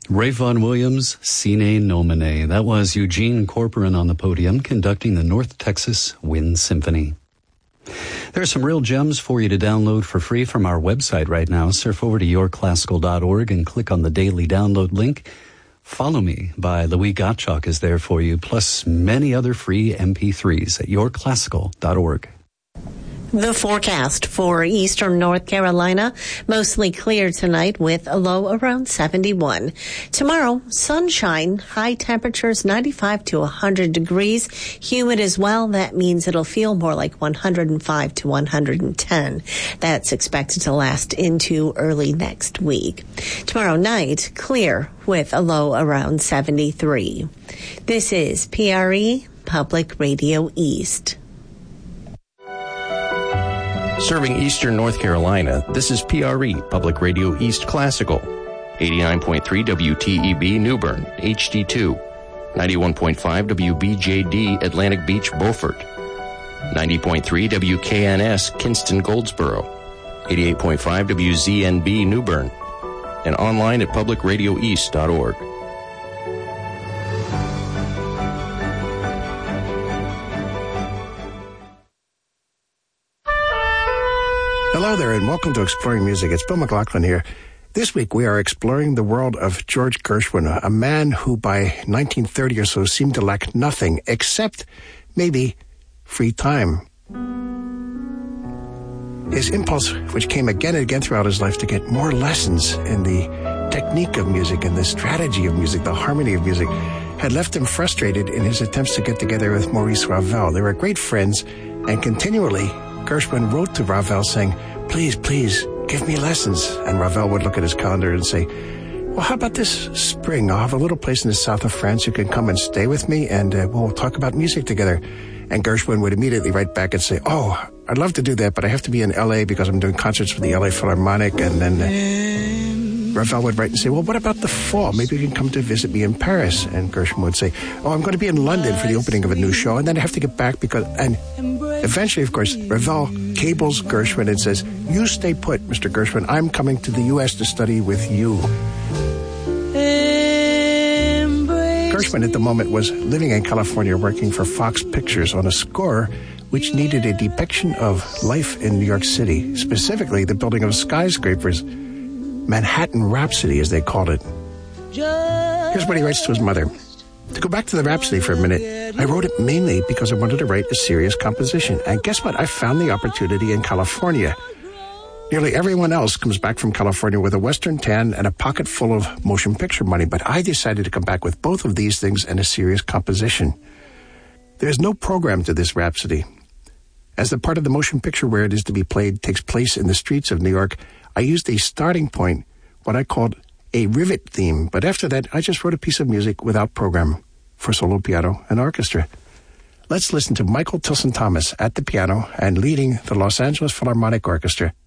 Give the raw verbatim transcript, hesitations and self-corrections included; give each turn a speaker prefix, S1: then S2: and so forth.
S1: Ray Vaughan Williams, Sine Nomine. That was Eugene Corporan on the podium conducting the North Texas Wind Symphony. There are some real gems for you to download for free from our website right now. Surf over to your classical dot org and click on the daily download link. Follow Me by Louis Gottschalk is there for you, plus many other free M P threes at your classical dot org.
S2: The forecast for eastern North Carolina, mostly clear tonight with a low around seventy-one. Tomorrow, sunshine, high temperatures ninety-five to one hundred degrees. Humid as well. That means it'll feel more like one hundred five to one hundred ten. That's expected to last into early next week. Tomorrow night, clear with a low around seventy-three. This is P R E Public Radio East.
S3: Serving eastern North Carolina, this is P R E, Public Radio East Classical. eighty-nine point three W T E B New Bern, H D two. ninety-one point five W B J D Atlantic Beach, Beaufort. ninety point three W K N S Kinston, Goldsboro. eighty-eight point five W Z N B New Bern. And online at public radio east dot org.
S4: Hello there, and welcome to Exploring Music. It's Bill McLaughlin here. This week we are exploring the world of George Gershwin, a man who by nineteen thirty or so seemed to lack nothing except maybe free time. His impulse, which came again and again throughout his life to get more lessons in the technique of music and the strategy of music, the harmony of music, had left him frustrated in his attempts to get together with Maurice Ravel. They were great friends, and continually Gershwin wrote to Ravel saying, please, please, give me lessons. And Ravel would look at his calendar and say, well, how about this spring? I'll have a little place in the south of France. You can come and stay with me, and uh, we'll talk about music together. And Gershwin would immediately write back and say, oh, I'd love to do that, but I have to be in L A because I'm doing concerts with the L A Philharmonic. And then uh, Ravel would write and say, well, what about the fall? Maybe you can come to visit me in Paris. And Gershwin would say, oh, I'm going to be in London for the opening of a new show, and then I have to get back because... and eventually, of course, Ravel cables Gershwin and says, you stay put, Mister Gershwin. I'm coming to the U S to study with you. Gershwin at the moment was living in California working for Fox Pictures on a score which needed a depiction of life in New York City, specifically the building of skyscrapers, Manhattan Rhapsody, as they called it. Here's what he writes to his mother. To go back to the Rhapsody for a minute, I wrote it mainly because I wanted to write a serious composition. And guess what? I found the opportunity in California. Nearly everyone else comes back from California with a Western tan and a pocket full of motion picture money, but I decided to come back with both of these things and a serious composition. There's no program to this Rhapsody. As the part of the motion picture where it is to be played takes place in the streets of New York, I used a starting point, what I called a rivet theme, but after that, I just wrote a piece of music without program for solo piano and orchestra. Let's listen to Michael Tilson Thomas at the piano and leading the Los Angeles Philharmonic Orchestra